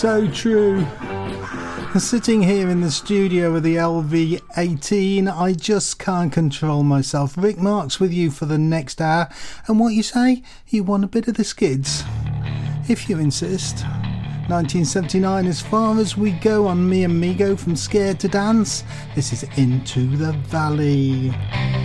So true. Sitting here in the studio with the LV18, I just can't control myself. Rick Marks with you for the next hour. And what you say? You want a bit of the Skids? If you insist. 1979, as far as we go on Me Amigo from Scared to Dance. This is Into the Valley.